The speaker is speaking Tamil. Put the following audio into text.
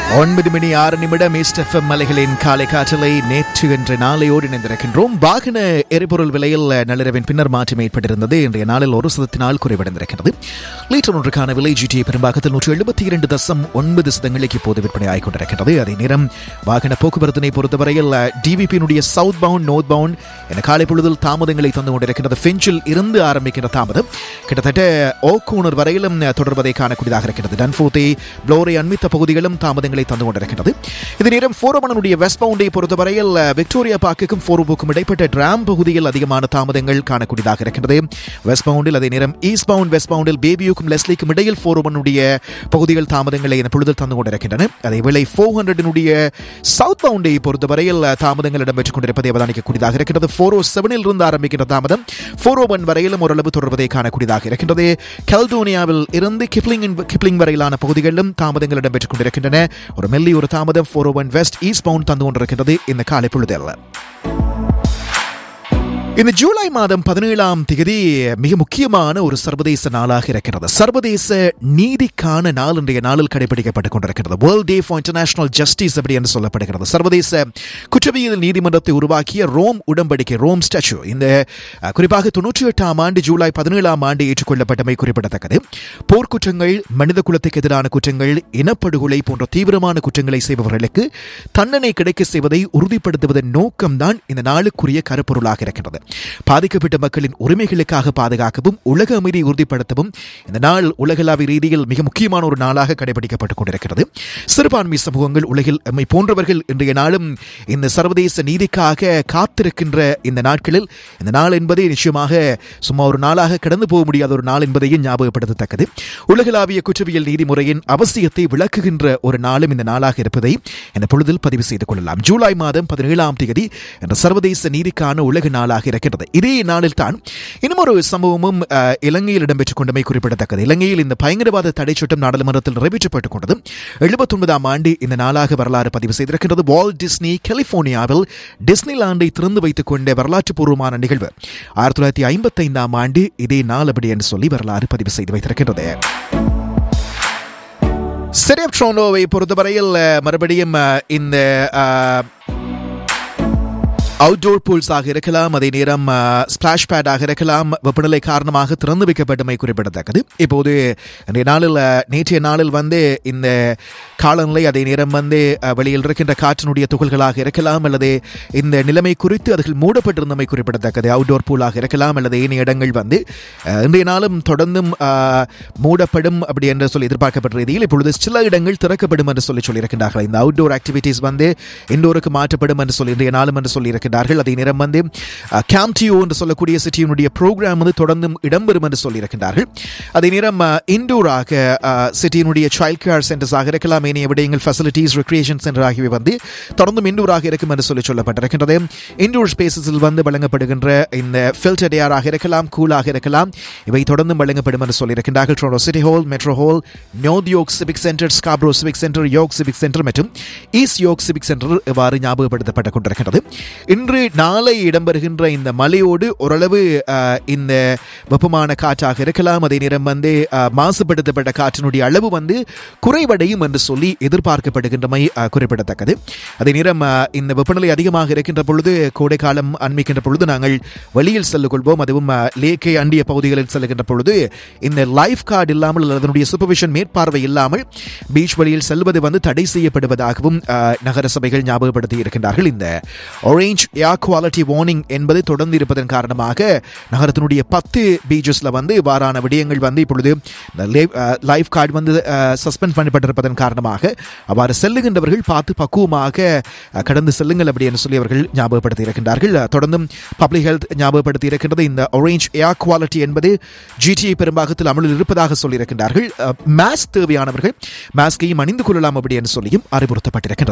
9 மணி 6 நிமிடம் ஈஸ்ட் எஃப்எம் மலைகளின் காலை காற்றலை நேற்று என்ற நாளையோடு இணைந்திருக்கின்றோம். வாகன எரிபொருள் விலையில் நள்ளிரவின் பின்னர் மாற்றம் ஏற்பட்டிருந்தது. இன்றைய நாளில் ஒரு சதத்தினால் குறைவடைந்திருக்கிறது. லீட்டர் ஒன்றுக்கான விலை GTA பெரும்பாக்கத்தில் 172.9 இப்போது விற்பனையாகிக் கொண்டிருக்கிறது. அதே நேரம் வாகன போக்குவரத்தினை பொறுத்தவரையில் டிவிபியினுடைய சவுத் பவுண்ட் நோர்த் பவுண்ட் என காலை பொழுதில் தாமதங்களை தந்து கொண்டிருக்கிறது. ஃபின்ச்சில் இருந்து ஆரம்பிக்கின்ற தாமதம் கிட்டத்தட்ட ஓக்கூனர் வரையிலும் தொடர்வதை காணக்கூடியதாக இருக்கிறது. டன்ஃபோர்த்தி ப்ளோரை அண்மித்த பகுதிகளும் தாமதங்களை தந்து கொண்டிருக்கிறது. இதே நேரம் 401 வெஸ்ட் பவுண்டை பொறுத்தவரையில் விக்டோரியா பார்க்குக்கும் 402க்கும் இடைப்பட்ட டிராம் பகுதியில் அதிகமான தாமதங்கள் காணக்கூடியதாக இருக்கிறது. வெஸ்ட் பவுண்டில் அதே நேரம் ஈஸ்ட் பவுண்ட் வெஸ்ட் பவுண்டில் பேபியூக்கும் லெஸ்லிக்கும் இடையில் 401 பகுதிகள் தாமதங்களை என பொழுதில் தந்து கொண்டிருக்கின்றன. அதேவேளை 400 சவுத் பவுண்டை பொறுத்தவரையில் தாமதங்கள் இடம்பெற்றுக் கொண்டிருப்பதை அவதானிக்கக்கூடியதாக இருக்கிறது. 407 இருந்து ஆரம்பிக்கின்ற தாமதம் 401 வரையிலும் ஓரளவு தொடர்வதை காணக்கூடியதாக இருக்கின்றது. கல்டோனியாவில் இருந்து கிப்ளிங் வரையிலான பகுதிகளிலும் தாமதங்கள் இடம்பெற்றுக் கொண்டிருக்கின்றன. ஒரு மெல்லி ஒரு தாமதம் 401 வெஸ்ட் ஈஸ்ட் பவுண்ட் தந்து கொண்டிருக்கின்றது இந்த காலை பொழுதில். இந்த ஜூலை மாதம் 17ஆம் தேதி மிக முக்கியமான ஒரு சர்வதேச நாளாக இருக்கிறது. சர்வதேச நீதிக்கான நாள் இன்றைய நாளில் கடைபிடிக்கப்பட்டுக் கொண்டிருக்கிறது. World day for international justice அப்படி என்று சொல்லப்படுகிறது. சர்வதேச குற்றவியல் நீதிமன்றத்தை உருவாக்கிய ரோம் உடன்படிக்கை ரோம் ஸ்டாச்சு இந்த குறிப்பாக 98ஆம் ஆண்டு ஜூலை 17ஆம் ஆண்டு ஏற்றுக்கொள்ளப்பட்டமை குறிப்பிடத்தக்கது. போர்க்குற்றங்கள், மனித குலத்துக்கு எதிரான குற்றங்கள், இனப்படுகொலை போன்ற தீவிரமான குற்றங்களை செய்பவர்களுக்கு தண்டனை கிடைக்க செய்வதை உறுதிப்படுத்துவதன் நோக்கம்தான் இந்த நாளுக்குரிய கருப்பொருளாக இருக்கிறது. பாதிக்கப்பட்ட மக்களின் உரிமைகளுக்காக பாதுகாக்கவும் உலக அமைதியை உறுதிப்படுத்தவும் இந்த நாள் உலகளாவிய ரீதியில் மிக முக்கியமான ஒரு நாளாக கடைபிடிக்கப்பட்டுக் கொண்டிருக்கிறது. சிறுபான்மை சமூகங்கள் உலகில் எம்மை போன்றவர்கள் இன்றைய நாளும் இந்த சர்வதேச நீதிக்காக காத்திருக்கின்ற இந்த நாட்களில் இந்த நாள் என்பது நிச்சயமாக சும்மா ஒரு நாளாக கடந்து போக முடியாத ஒரு நாள் என்பதையும் ஞாபகப்படுத்தத்தக்கது. உலகளாவிய குற்றவியல் நீதிமுறையின் அவசியத்தை விளக்குகின்ற ஒரு நாளும் இந்த நாளாக இருப்பதை இந்த பொழுதில் பதிவு செய்து கொள்ளலாம். ஜூலை மாதம் 17ஆம் தேதி என்ற சர்வதேச நீதிக்கான உலக நாளாக இருக்கிறது. இதே நாளில் தான் இன்னும் ஒரு சம்பவமும் இலங்கையில் இடம்பெற்றுக் கொண்டமை குறிப்பிடத்தக்கது. இலங்கையில் இந்த பயங்கரவாத தடை சட்டம் நாடாளுமன்றத்தில் நிறைவேற்றப்பட்டுக் கொண்டது 79ஆம் ஆண்டு இந்த நாளாக வரலாறு பதிவு செய்திருக்கிறது. வால்ட் டிஸ்னி கலிபோர்னியாவில் டிஸ்னிலாண்டை திறந்து வைத்துக் கொண்ட வரலாற்று பூர்வமான நிகழ்வு 1955ஆம் ஆண்டு இதே நாள் அப்படி என்று சொல்லி வரலாறு பதிவு செய்து வைத்திருக்கிறது. சிட்டி ஆஃப் டொரண்டோவை பொறுத்தவரையில் மறுபடியும் இந்த அவுட்டோர் பூல்ஸாக இருக்கலாம், அதே நேரம் ஸ்பிளாஷ் பேடாக இருக்கலாம், வெப்பநிலை காரணமாக திறந்து வைக்கப்பட்டமை குறிப்பிடத்தக்கது. இப்போது நேற்றைய நாளில் இந்த காலநிலை அதே நேரம் வெளியில் இருக்கின்ற காற்றினுடைய துகள்களாக இருக்கலாம் அல்லது இந்த நிலைமை குறித்து அதில் மூடப்பட்டிருந்தமை குறிப்பிடத்தக்கது. அவுட்டோர் பூலாக இருக்கலாம் அல்லது ஏனைய இடங்கள் இன்றைய நாளும் தொடர்ந்தும் மூடப்படும் அப்படி என்று சொல்லி எதிர்பார்க்கப்பட்ட ரீதியில் இப்பொழுது சில இடங்கள் திறக்கப்படும் என்று சொல்லியிருக்கின்றார்கள். இந்த அவுட்டோர் ஆக்டிவிட்டீஸ் இண்டோருக்கு மாற்றப்படும் என்று சொல்லி இன்றைய நாளும் என்று சொல்லி அதே நேரம் கேம்டியோ என்று சொல்லக்கூடிய சிட்டியினுடைய ப்ரோக்ராம் தொடர்ந்தும் இடம்பெறும் என்று சொல்லியிருக்கின்றார்கள். அதே நேரம் இண்டோராக சிட்டியினுடைய சைல்ட் கேர் சென்டர்ஸாக இருக்கலாம், ஏனைய விடயங்கள் ஃபெசிலிட்டிஸ் ரெக்ரியேஷன் சென்டர் ஆகியவை தொடர்ந்தும் இண்டோராக இருக்கும் என்று சொல்லப்பட்டிருக்கின்றது. இண்டோர் ஸ்பேசஸில் வழங்கப்படுகின்ற இந்த ஃபில்டர்ட் ஏராக இருக்கலாம், கூலாக இருக்கலாம், இவை தொடர்ந்தும் வழங்கப்படும் என்று சொல்லியிருக்கின்றார்கள். Toronto city hall, metro hall, north York civic centre, Scarborough civic centre, York civic centre மற்றும் ஈஸ்ட் யோர்க் சிவிக் சென்டர் இவ்வாறு ஞாபகப்படுத்தப்பட்டுக் கொண்டிருக்கிறது. இன்று நாளை இடம்பெறுகின்ற இந்த மழையோடு ஓரளவு இந்த வெப்பமான காற்றாக இருக்கலாம், அதே நேரம் மாசுபடுத்தப்பட்ட காற்றினுடைய அளவு குறைவடையும் என்று சொல்லி எதிர்பார்க்கப்படுகின்றமை குறிப்பிடத்தக்கது. அதே நேரம் இந்த வெப்பநிலை அதிகமாக இருக்கின்ற பொழுது, கோடை காலம் அண்மிக்கின்ற பொழுது நாங்கள் வெளியில் செல்ல கொள்வோம். அதுவும் லேக்கை அண்டிய பகுதிகளில் செல்கின்ற பொழுது இந்த லைஃப் கார்டு இல்லாமல் அதனுடைய சூப்பர்விஷன் மேற்பார்வை இல்லாமல் பீச் வழியில் செல்வது தடை செய்யப்படுவதாகவும் நகர சபைகள் ஞாபகப்படுத்தி இருக்கின்றார்கள். இந்த ஆரஞ்ச் ஏர் குவாலிட்டி வார்னிங் என்பது தொடர்ந்து இருப்பதன் காரணமாக நகரத்தினுடைய 10 பீச்சஸ்ல வாரான விடயங்கள் இப்பொழுது லைஃப் கார்டு சஸ்பெண்ட் பண்ணப்பட்டிருப்பதன் காரணமாக அவ்வாறு செல்லுகின்றவர்கள் பார்த்து பக்குவமாக கடந்து செல்லுங்கள் அப்படி என்று சொல்லி அவர்கள் ஞாபகப்படுத்தி இருக்கின்றார்கள். தொடர்ந்தும் பப்ளிக் ஹெல்த் ஞாபகப்படுத்தி இருக்கின்றது. இந்த ஆரஞ்ச் ஏர் குவாலிட்டி என்பது GTA பெரும்பாகத்தில் அமலில் இருப்பதாக சொல்லியிருக்கின்றார்கள். மாஸ்க் தேவையானவர்கள் மாஸ்கையும் அணிந்து கொள்ளலாம் அப்படி என்று சொல்லியும் அறிவுறுத்தப்பட்டிருக்கின்றது.